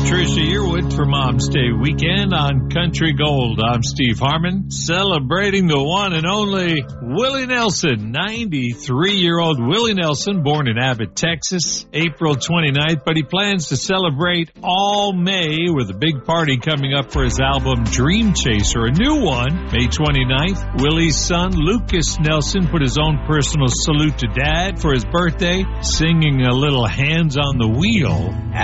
Trisha Yearwood for Mom's Day weekend on Country Gold. I'm Steve Harmon, celebrating the one and only Willie Nelson. 93-year-old Willie Nelson, born in Abbott, Texas, April 29th, but he plans to celebrate all May with a big party coming up for his album Dream Chaser, a new one, May 29th. Willie's son, Lucas Nelson, put his own personal salute to Dad for his birthday, singing a little Hands on the Wheel.